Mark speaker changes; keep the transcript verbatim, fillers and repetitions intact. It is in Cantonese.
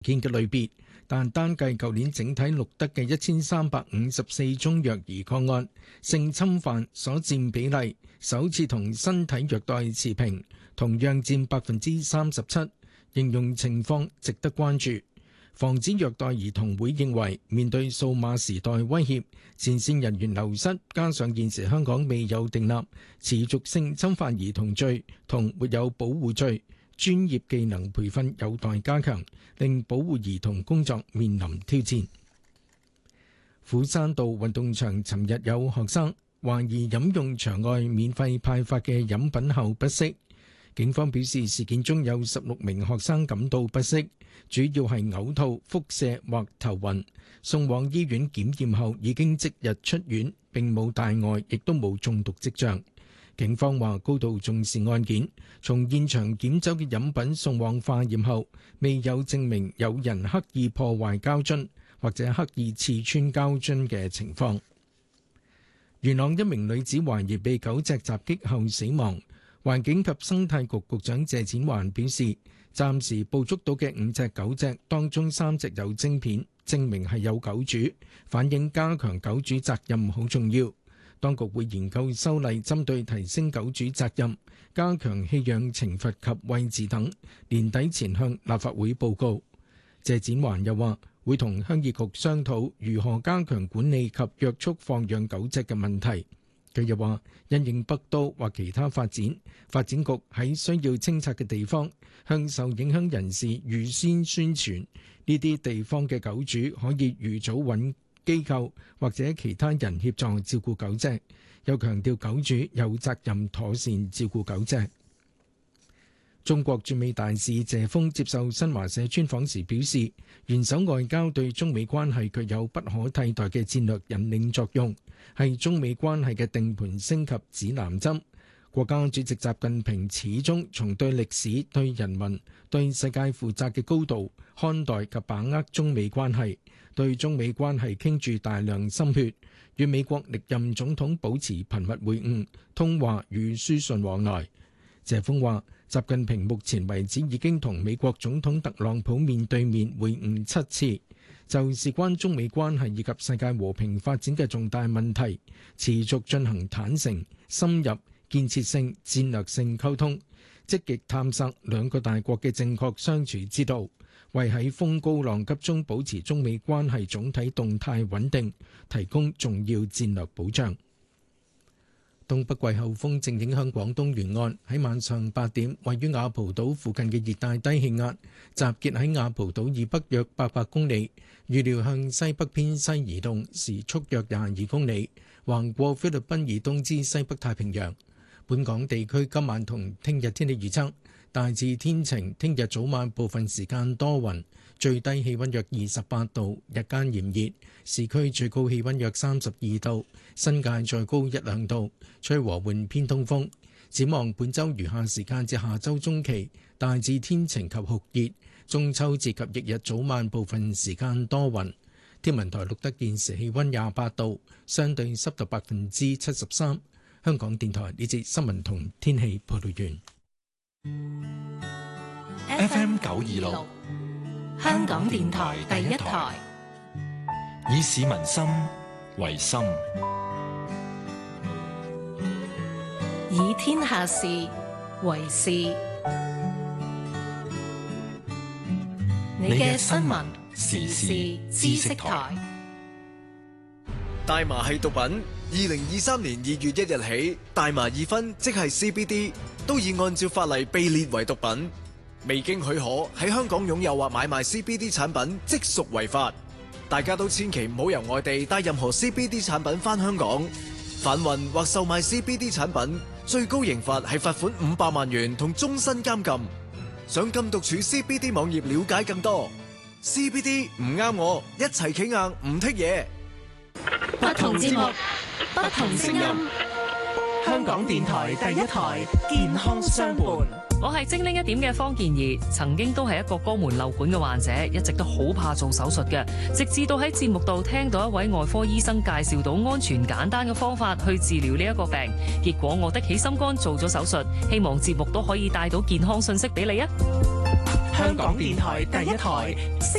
Speaker 1: 見嘅類別，但單計舊年整體錄得嘅一千三百五十四宗虐兒個案，性侵犯所佔比例首次同身體虐待持平，同樣佔百分之三十七，形容情況值得關注。防止虐待兒童會認為，面對數碼時代威脅，前線人員流失，加上現時香港未有訂立持續性侵犯兒童罪同沒有保護罪，專業技能培訓有待加強，令保護兒童工作面臨挑戰。斧山道運動場尋日有學生懷疑飲用場外免費派發嘅飲品後不適，警方表示事件中有十六名學生感到不適，主要係嘔吐、腹瀉或頭暈，送往醫院檢驗後已經即日出院，並冇大礙，亦都冇中毒跡象。警方話高度重視案件，從現場檢走嘅飲品送往化驗後，未有證明有人刻意破壞膠樽或者刻意刺穿膠樽嘅情況。元朗一名女子懷疑被狗隻襲擊後死亡，環境及生態局局長謝展寰表示，暫時捕捉到嘅五隻狗隻當中三隻有晶片，證明係有狗主，反映加強狗主責任好重要。當局會研究修例，針對提升狗主責任、加強棄養懲罰及餵飼等，年底前向立法會報告。謝展寰又話，會同鄉議局商討如何加強管理及約束放養狗隻嘅問題。佢又話，因應北都或其他發展，發展局喺需要清拆嘅地方，向受影響人士預先宣傳，呢啲地方嘅狗主可以預早揾機構或者其他人協助照顧狗隻。又強調狗主有責任妥善照顧狗隻。中國駐美大使謝鋒接受新華社專訪時表示，元首外交對中美關係具有不可替代嘅戰略引領作用，係中美關係嘅定盤升級指南針。國家主席習近平始終從對歷史、對人民、對世界負責嘅高度看待及把握中美關係，對中美關係傾注大量心血，與美國歷任總統保持頻密會晤、通話與書信往來。謝鋒話，習近平目前為止已經同美國總統特朗普面對面會晤七次，就事關中美關係以及世界和平發展嘅重大問題，持續進行坦誠、深入、建設性、戰略性溝通，積極探索兩個大國嘅正確相處之道，為喺風高浪急中保持中美關係總體動態穩定提供重要戰略保障。東北季候風正影響廣東沿岸，喺晚上八點，位於雅蒲島附近嘅熱帶低氣壓集結喺雅蒲島以北約八百公里，預料向西北偏西移動，時速約廿二公里，橫過菲律賓以東至西北太平洋。本港地區今晚同聽日天氣預測，大致天晴，聽日早晚部分時間多雲，最低氣溫約二十八度，日間炎熱，市區最高氣溫約三十二度，新界再高一兩度，吹和緩偏東風。展望本週餘下時間至下週中期，大致天晴及酷熱，中秋節及翌日早晚部分時間多雲。天文台錄得現時氣溫廿八度，相對濕度百分之七十三。香港電台呢節新聞同天氣報道完。
Speaker 2: F M 九二六，香港電台第一台，以市民心為心，
Speaker 3: 以天下事為事。你嘅新聞時事知識台。
Speaker 4: 大麻係毒品。二零二三年二月一日起，大麻二酚即係 C B D 都已按照法例被列為毒品。未經許可喺香港擁有或買賣 C B D 產品，即屬違法。大家都千祈唔好由外地帶任何 C B D 產品返香港。販運或售賣 C B D 產品，最高刑罰係罰款五百萬元同終身監禁。上禁毒處 C B D 網頁了解更多。C B D 唔啱我，一齊企硬唔剔嘢。
Speaker 3: 不同節目，不同聲音。
Speaker 2: 香港電台第一台，健康相伴。
Speaker 5: 我係精靈一點嘅方健儀，曾經都係一個肛門漏管嘅患者，一直都好怕做手術嘅。直至到喺節目度聽到一位外科醫生介紹到安全簡單嘅方法去治療呢一個病，結果我的起心肝做咗手術。希望節目都可以帶到健康信息俾你啊！
Speaker 6: 香港電台第一台。